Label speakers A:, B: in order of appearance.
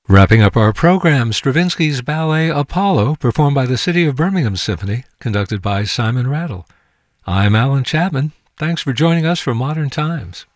A: Wrapping up our program, Stravinsky's ballet Apollo, performed by the City of Birmingham Symphony, conducted by Simon Rattle. I'm Alan Chapman. Thanks for joining us for Modern Times.